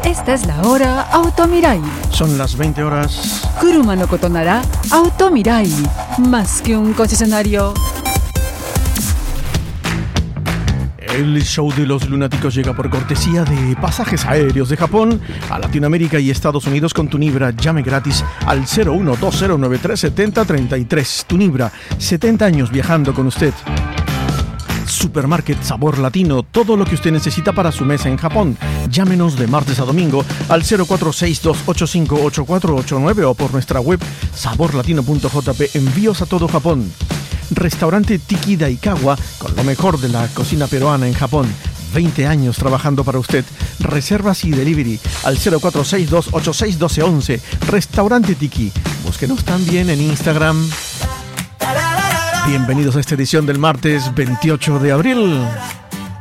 Esta es la hora Automirai. Son las 20 horas. Kuruma no koto nara Automirai. Más que un concesionario. El show de los lunáticos llega por cortesía de Pasajes Aéreos de Japón a Latinoamérica y Estados Unidos con Tunibra. Llame gratis al 0120937033. Tunibra, 70 años viajando con usted. Supermarket Sabor Latino, todo lo que usted necesita para su mesa en Japón. Llámenos de martes a domingo al 0462858489 o por nuestra web saborlatino.jp. Envíos a todo Japón. Restaurante Tiki Daikawa, con lo mejor de la cocina peruana en Japón. 20 años trabajando para usted. Reservas y delivery al 0462861211. Restaurante Tiki. Búsquenos también en Instagram. Bienvenidos a esta edición del martes 28 de abril.